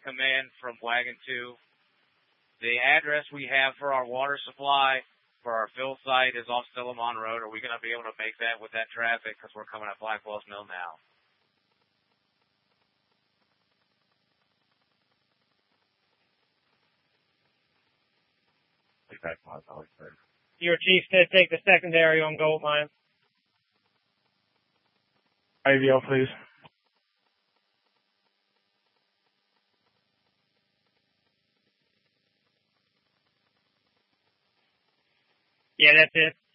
come in from Wagon 2. The address we have for our water supply for our fill site is off Sillamon Road. Are we going to be able to make that with that traffic? Because we're coming at Blackwell's Mill now. Your chief said take the secondary on Gold Mine. AVL, please. Yeah, that's it.